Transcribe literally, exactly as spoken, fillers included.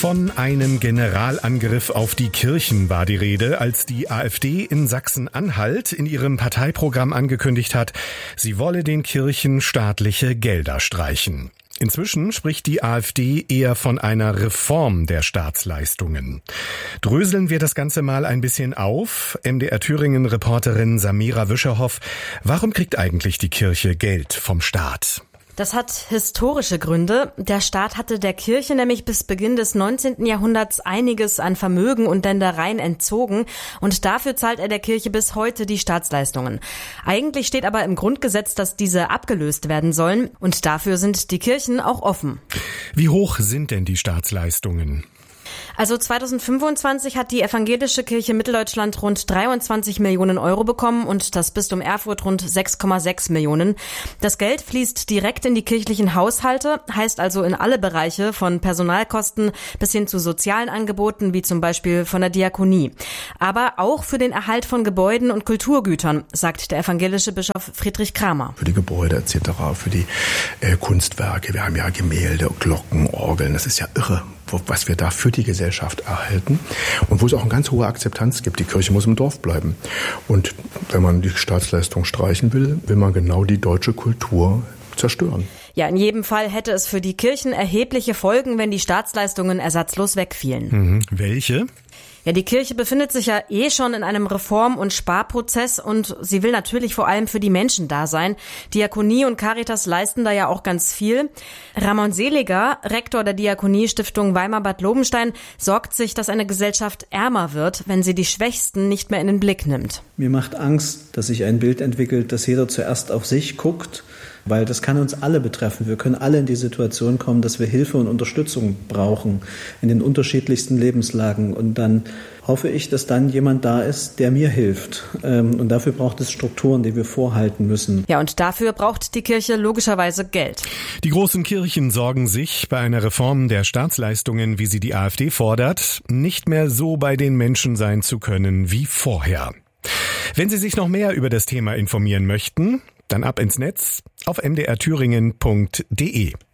Von einem Generalangriff auf die Kirchen war die Rede, als die AfD in Sachsen-Anhalt in ihrem Parteiprogramm angekündigt hat, sie wolle den Kirchen staatliche Gelder streichen. Inzwischen spricht die AfD eher von einer Reform der Staatsleistungen. Dröseln wir das Ganze mal ein bisschen auf. M D R Thüringen-Reporterin Samira Wischerhoff, warum kriegt eigentlich die Kirche Geld vom Staat? Das hat historische Gründe. Der Staat hatte der Kirche nämlich bis Beginn des neunzehnten Jahrhunderts einiges an Vermögen und Ländereien entzogen und dafür zahlt er der Kirche bis heute die Staatsleistungen. Eigentlich steht aber im Grundgesetz, dass diese abgelöst werden sollen und dafür sind die Kirchen auch offen. Wie hoch sind denn die Staatsleistungen? Also zweitausendfünfundzwanzig hat die evangelische Kirche Mitteldeutschland rund dreiundzwanzig Millionen Euro bekommen und das Bistum Erfurt rund sechs Komma sechs Millionen. Das Geld fließt direkt in die kirchlichen Haushalte, heißt also in alle Bereiche von Personalkosten bis hin zu sozialen Angeboten, wie zum Beispiel von der Diakonie. Aber auch für den Erhalt von Gebäuden und Kulturgütern, sagt der evangelische Bischof Friedrich Kramer. Für die Gebäude et cetera, für die äh, Kunstwerke, wir haben ja Gemälde, Glocken, Orgeln, das ist ja irre, was wir da für die Gesellschaft erhalten und wo es auch eine ganz hohe Akzeptanz gibt. Die Kirche muss im Dorf bleiben. Und wenn man die Staatsleistung streichen will, will man genau die deutsche Kultur zerstören. Ja, in jedem Fall hätte es für die Kirchen erhebliche Folgen, wenn die Staatsleistungen ersatzlos wegfielen. Mhm. Welche? Ja, die Kirche befindet sich ja eh schon in einem Reform- und Sparprozess und sie will natürlich vor allem für die Menschen da sein. Diakonie und Caritas leisten da ja auch ganz viel. Ramon Seliger, Rektor der Diakonie-Stiftung Weimar-Bad Lobenstein, sorgt sich, dass eine Gesellschaft ärmer wird, wenn sie die Schwächsten nicht mehr in den Blick nimmt. Mir macht Angst, dass sich ein Bild entwickelt, dass jeder zuerst auf sich guckt, weil das kann uns alle betreffen. Wir können alle in die Situation kommen, dass wir Hilfe und Unterstützung brauchen in den unterschiedlichsten Lebenslagen. Und dann hoffe ich, dass dann jemand da ist, der mir hilft. Und dafür braucht es Strukturen, die wir vorhalten müssen. Ja, und dafür braucht die Kirche logischerweise Geld. Die großen Kirchen sorgen sich bei einer Reform der Staatsleistungen, wie sie die AfD fordert, nicht mehr so bei den Menschen sein zu können wie vorher. Wenn Sie sich noch mehr über das Thema informieren möchten, dann ab ins Netz auf m d r thüringen punkt d e.